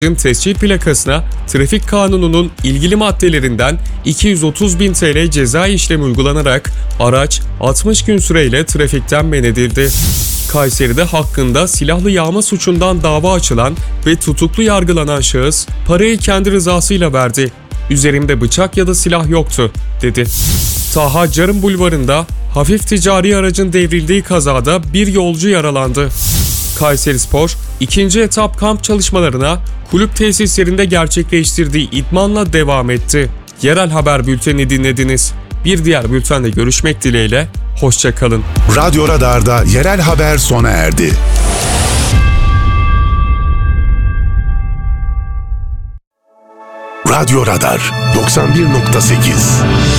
tescil plakasına trafik kanununun ilgili maddelerinden 230.000 TL ceza işlemi uygulanarak araç 60 gün süreyle trafikten men edildi. Kayseri'de hakkında silahlı yağma suçundan dava açılan ve tutuklu yargılanan şahıs parayı kendi rızasıyla verdi. "Üzerimde bıçak ya da silah yoktu," dedi. Taha Carım Bulvarı'nda hafif ticari aracın devrildiği kazada bir yolcu yaralandı. Kayserispor, ikinci etap kamp çalışmalarına kulüp tesislerinde gerçekleştirdiği idmanla devam etti. Yerel Haber Bülteni dinlediniz. Bir diğer bültenle görüşmek dileğiyle, hoşça kalın. Radyo Radar'da yerel haber sona erdi. Radyo Radar 91.8